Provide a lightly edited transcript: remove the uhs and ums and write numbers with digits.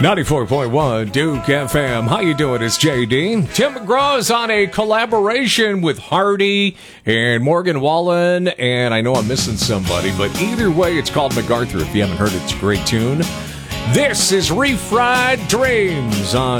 94.1 Duke FM. How you doing? It's JD. Tim McGraw is on a collaboration with Hardy and Morgan Wallen, and I know I'm missing somebody, but either way, it's called MacArthur. If you haven't heard it, it's a great tune. This is Refried Dreams on